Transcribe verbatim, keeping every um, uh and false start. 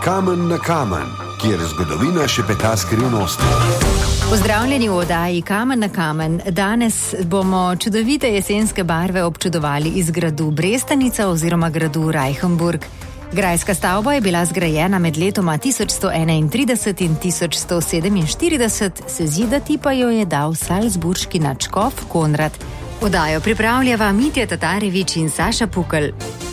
Kamen na kamen, kjer zgodovina šepeta skrivnosti. Pozdravljeni v oddaji Kamen na kamen. Danes bomo čudovite jesenske barve občudovali iz gradu Brestanica oziroma gradu Reichenburg. Grajska stavba je bila zgrajena med letoma tisoč sto enaintrideset in tisoč sto sedeminštirideset, sezidati pa jo je dal salzburški nadškof Konrad. Oddajo pripravljava Mitja Tatarević in Saša Pukelj.